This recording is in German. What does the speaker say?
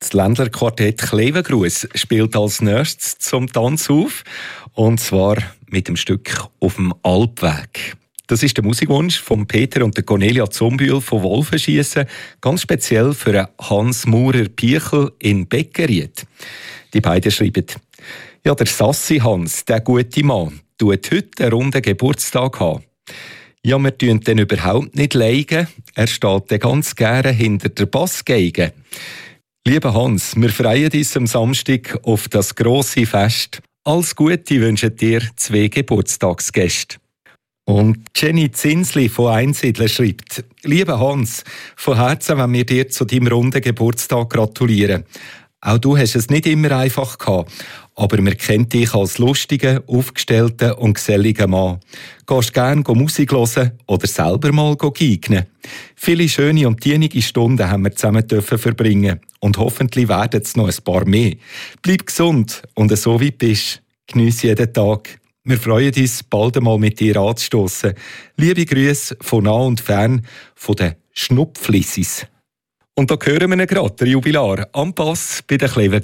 Das Ländler Quartett Klevengruß spielt als nächstes zum Tanz auf. Und zwar mit dem Stück «Auf dem Alpweg». Das ist der Musikwunsch von Peter und der Cornelia Zumbühl von Wolfenschiessen, ganz speziell für Hans Maurer-Piechel in Beckeried. Die beiden schreiben: «Ja, der Sassi Hans, der gute Mann, tut heute einen runden Geburtstag haben. Ja, wir tun den überhaupt nicht leiden. Er steht dann ganz gerne hinter der Bassgeige. Lieber Hans, wir freuen uns am Samstag auf das grosse Fest. Alles Gute wünschen dir 2 Geburtstagsgäste.» Und Jenny Zinsli von Einsiedler schreibt: «Lieber Hans, von Herzen wollen wir dir zu deinem runden Geburtstag gratulieren. Auch du hast es nicht immer einfach gehabt, aber wir kennen dich als lustigen, aufgestellten und geselligen Mann. Gehst gerne Musik hören oder selber mal geigen. Viele schöne und dienige Stunden haben wir zusammen verbringen und hoffentlich werden es noch ein paar mehr. Bleib gesund und so wie du bist. Geniesse jeden Tag. Wir freuen uns, bald einmal mit dir anzustossen. Liebe Grüße von nah und fern von den Schnupflissis.» Und da hören wir ihn gerade, der Jubilar, am Bass bei den Klevengruß.